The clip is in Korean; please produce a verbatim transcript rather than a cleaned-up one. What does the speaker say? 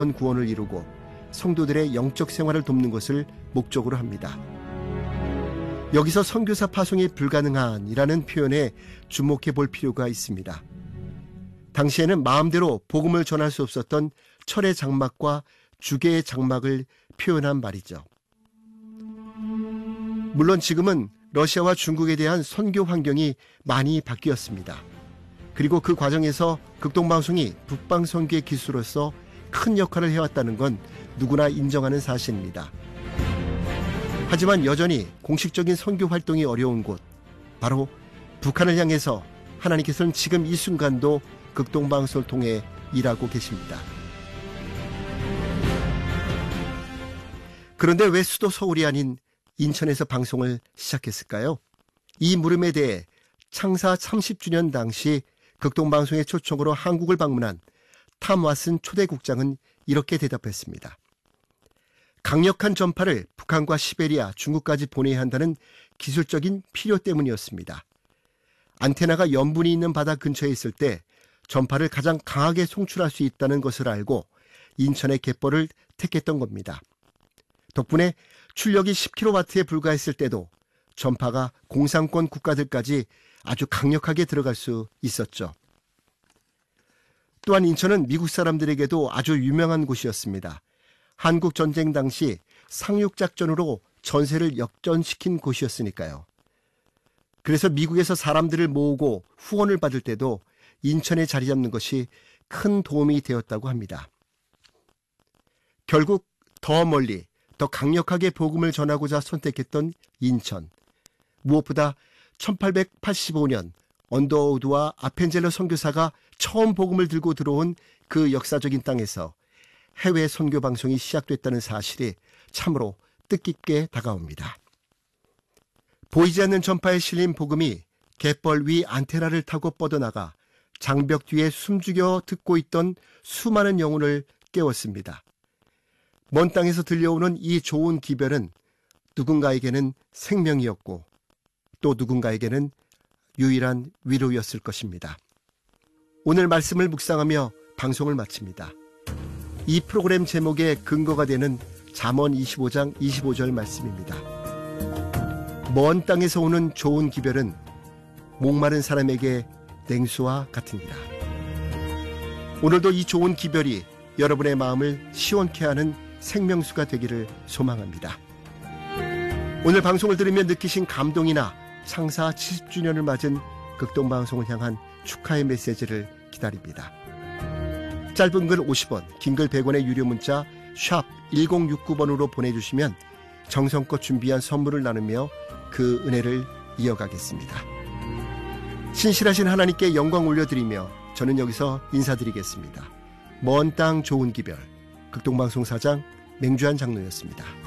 구원을 이루고 성도들의 영적 생활을 돕는 것을 목적으로 합니다. 여기서 선교사 파송이 불가능한이라는 표현에 주목해 볼 필요가 있습니다. 당시에는 마음대로 복음을 전할 수 없었던 철의 장막과 주계의 장막을 표현한 말이죠. 물론 지금은 러시아와 중국에 대한 선교 환경이 많이 바뀌었습니다. 그리고 그 과정에서 극동방송이 북방 선교의 기수로서 큰 역할을 해왔다는 건 누구나 인정하는 사실입니다. 하지만 여전히 공식적인 선교 활동이 어려운 곳, 바로 북한을 향해서 하나님께서는 지금 이 순간도 극동방송을 통해 일하고 계십니다. 그런데 왜 수도 서울이 아닌 인천에서 방송을 시작했을까요? 이 물음에 대해 창사 삼십 주년 당시 극동방송의 초청으로 한국을 방문한 탐 왓슨 초대국장은 이렇게 대답했습니다. 강력한 전파를 북한과 시베리아, 중국까지 보내야 한다는 기술적인 필요 때문이었습니다. 안테나가 염분이 있는 바다 근처에 있을 때 전파를 가장 강하게 송출할 수 있다는 것을 알고 인천의 갯벌을 택했던 겁니다. 덕분에 출력이 십 킬로와트에 불과했을 때도 전파가 공산권 국가들까지 아주 강력하게 들어갈 수 있었죠. 또한 인천은 미국 사람들에게도 아주 유명한 곳이었습니다. 한국 전쟁 당시 상륙작전으로 전세를 역전시킨 곳이었으니까요. 그래서 미국에서 사람들을 모으고 후원을 받을 때도 인천에 자리 잡는 것이 큰 도움이 되었다고 합니다. 결국 더 멀리, 더 강력하게 복음을 전하고자 선택했던 인천. 무엇보다 천팔백팔십오 년 언더우드와 아펜젤러 선교사가 처음 복음을 들고 들어온 그 역사적인 땅에서 해외 선교 방송이 시작됐다는 사실이 참으로 뜻깊게 다가옵니다. 보이지 않는 전파에 실린 복음이 갯벌 위 안테나를 타고 뻗어나가 장벽 뒤에 숨죽여 듣고 있던 수많은 영혼을 깨웠습니다. 먼 땅에서 들려오는 이 좋은 기별은 누군가에게는 생명이었고 또 누군가에게는 유일한 위로였을 것입니다. 오늘 말씀을 묵상하며 방송을 마칩니다. 이 프로그램 제목의 근거가 되는 잠언 이십오 장 이십오 절 말씀입니다. 먼 땅에서 오는 좋은 기별은 목마른 사람에게 냉수와 같으니라. 오늘도 이 좋은 기별이 여러분의 마음을 시원케 하는 생명수가 되기를 소망합니다. 오늘 방송을 들으며 느끼신 감동이나 창사 칠십 주년을 맞은 극동방송을 향한 축하의 메시지를 기다립니다. 짧은 글 오십 원, 긴 글 백 원의 유료 문자 샵 일공육구 번으로 보내주시면 정성껏 준비한 선물을 나누며 그 은혜를 이어가겠습니다. 신실하신 하나님께 영광 올려드리며 저는 여기서 인사드리겠습니다. 먼 땅 좋은 기별, 극동방송 사장 맹주한 장로였습니다.